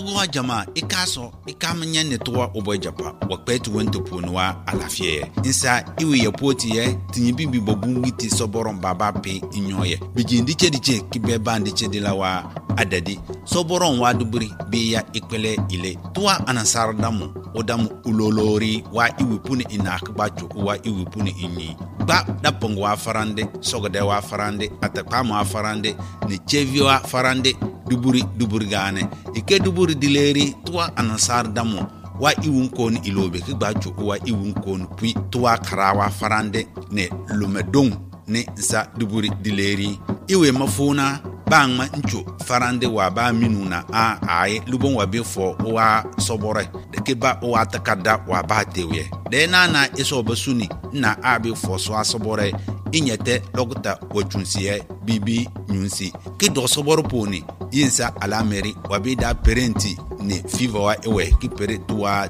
wa jama ikaso ikamanya netwa obo japa wakpetu wento punwa alafie insa iwe yapoti ye tinyibibi bobungiti soboron baba pe inyoye bijindi chediche kibe bandi chedilawa adadi soboron waduburi biya ikpele ile tuwa anasar damu odamu ulolori wa iwipuni inakba chuku wa iwipuni inyi ba dapong wa farande sogode wa farande atakpama wa farande ne chevi wa farande duburi gane ike duburi dileri tuwa anasar damu wa iwun kon ilobe kigba chuku wa iwun kon pui tuwa karawa farande ne lumedong ne sa duburi dileri iwe mafuna bangma ncho farande wa ba minuna ai lubon wa befo wa sobore de ke ba wa takada wa ba tewe de na iso basuni na abi fo so asobore inyete logta wachunsiye bibi nyunsi ke do soboro poni yinsa alameri wa be da parenti ne fiva wa ewe ki pere tuwa